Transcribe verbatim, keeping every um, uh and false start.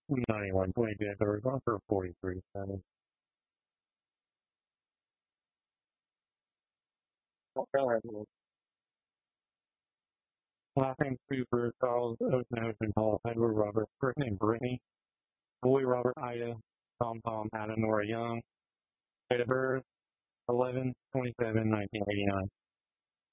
ninety-one twenty-two, so we're going for forty-three seven. Last name Cooper, Charles Ocean Ocean Hall, Edward Robert, first name Brittany, Boy Robert Ida, Tom Tom Adam Nora Young, date of birth eleven twenty-seven nineteen eighty-nine.